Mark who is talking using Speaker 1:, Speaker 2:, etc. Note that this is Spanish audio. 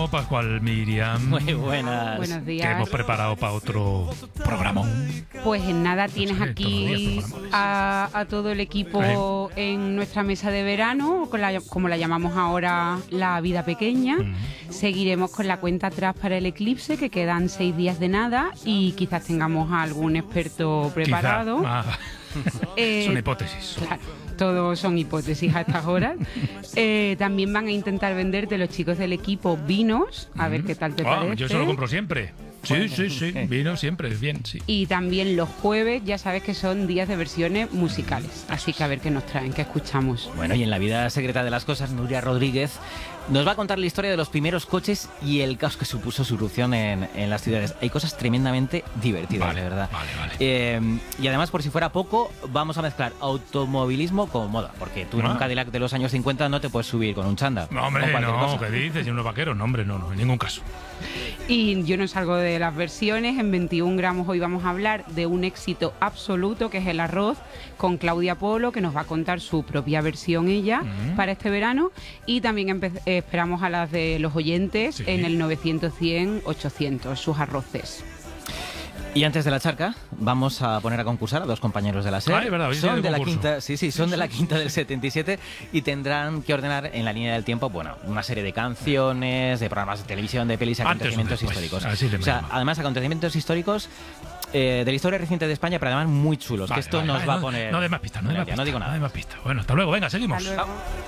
Speaker 1: Pascual, Miriam.
Speaker 2: Muy buenas.
Speaker 3: Buenos
Speaker 1: Que
Speaker 3: días.
Speaker 1: hemos preparado para otro programón.
Speaker 3: Pues en nada tienes
Speaker 1: Sí, todos
Speaker 3: aquí
Speaker 1: los días programones.
Speaker 3: a todo el equipo en nuestra mesa de verano, como la llamamos ahora, la vida pequeña. Seguiremos con la cuenta atrás para el eclipse, que quedan 6 días de nada, y quizás tengamos a algún experto preparado.
Speaker 1: Quizá. Es una hipótesis.
Speaker 3: Claro, todo son hipótesis a estas horas. También van a intentar venderte los chicos del equipo vinos, a ver qué tal te parece.
Speaker 1: Yo se lo compro siempre. Sí. Vino siempre, bien, sí.
Speaker 3: Y también los jueves, ya sabes que son días de versiones musicales. Así que a ver qué nos traen, qué escuchamos.
Speaker 2: Bueno, y en la vida secreta de las cosas, Nuria Rodríguez nos va a contar la historia de los primeros coches y el caos que supuso su irrupción en las ciudades. Hay cosas tremendamente divertidas,
Speaker 1: Vale,
Speaker 2: de verdad.
Speaker 1: vale.
Speaker 2: Y además, por si fuera poco, vamos a mezclar automovilismo con moda, porque tú en un Cadillac de los años 50 no te puedes subir con un chándal.
Speaker 1: No, hombre,
Speaker 2: con cualquier
Speaker 1: no,
Speaker 2: cosa.
Speaker 1: ¿qué dices? ¿Y unos vaqueros? No, hombre, no, en ningún caso.
Speaker 3: Y yo no salgo de las versiones. En 21 gramos hoy vamos a hablar de un éxito absoluto, que es el arroz, con Claudia Polo, que nos va a contar su propia versión ella para este verano. Y también esperamos a las de los oyentes en el 900-100-800, sus arroces.
Speaker 2: Y antes de la charca, vamos a poner a concursar a dos compañeros de la SER.
Speaker 1: Ah, es verdad, hoy
Speaker 2: son
Speaker 1: día de
Speaker 2: de la
Speaker 1: concurso.
Speaker 2: quinta, son de la quinta del 77 y tendrán que ordenar en la línea del tiempo, bueno, una serie de canciones, de programas de televisión, de pelis,
Speaker 1: Antes o
Speaker 2: acontecimientos
Speaker 1: después,
Speaker 2: históricos.
Speaker 1: así le
Speaker 2: O sea,
Speaker 1: llamamos.
Speaker 2: además acontecimientos históricos de la historia reciente de España, pero además muy chulos,
Speaker 1: Vale,
Speaker 2: que esto
Speaker 1: vale,
Speaker 2: nos
Speaker 1: vale,
Speaker 2: va a
Speaker 1: no,
Speaker 2: poner...
Speaker 1: no de más pistas, no de
Speaker 2: Mira,
Speaker 1: más
Speaker 2: ya
Speaker 1: pistas.
Speaker 2: no digo nada.
Speaker 1: No de más pistas. Bueno, hasta luego, venga, seguimos.
Speaker 3: Hasta luego.